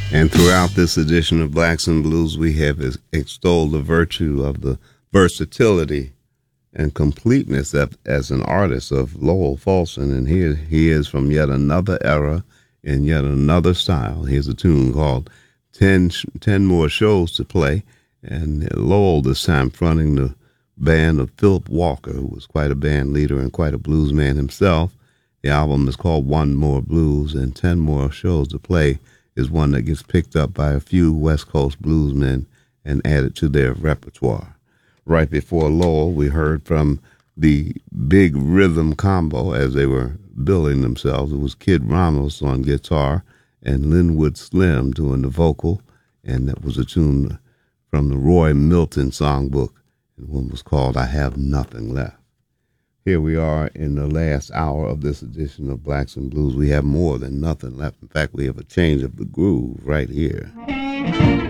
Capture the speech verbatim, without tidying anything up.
And throughout this edition of Blacks and Blues, we have extolled the virtue of the versatility and completeness of, as an artist of Lowell Fulson. And here he is from yet another era in yet another style. Here's a tune called Ten, Ten More Shows to Play. And Lowell this time fronting the band of Philip Walker, who was quite a band leader and quite a blues man himself. The album is called One More Blues, and Ten More Shows to Play is one that gets picked up by a few West Coast bluesmen and added to their repertoire. Right before Lowell, we heard from the Big Rhythm Combo as they were billing themselves. It was Kid Ramos on guitar and Linwood Slim doing the vocal, and that was a tune from the Roy Milton songbook, and one was called I Have Nothing Left. Here we are in the last hour of this edition of Blacks and Blues. We have more than nothing left. In fact, we have a change of the groove right here.